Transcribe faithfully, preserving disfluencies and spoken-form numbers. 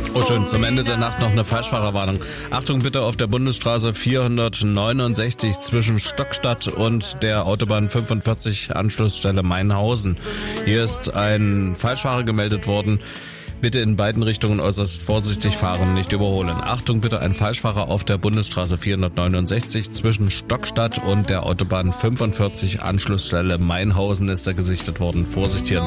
Oh schön, zum Ende der Nacht noch eine Falschfahrerwarnung. Achtung bitte auf der Bundesstraße vierhundertneunundsechzig zwischen Stockstadt und der Autobahn fünfundvierzig Anschlussstelle Mainhausen. Hier ist ein Falschfahrer gemeldet worden. Bitte in beiden Richtungen äußerst vorsichtig fahren, nicht überholen. Achtung bitte, ein Falschfahrer auf der Bundesstraße vierhundertneunundsechzig zwischen Stockstadt und der Autobahn fünfundvierzig Anschlussstelle Mainhausen ist er gesichtet worden. Vorsicht hier.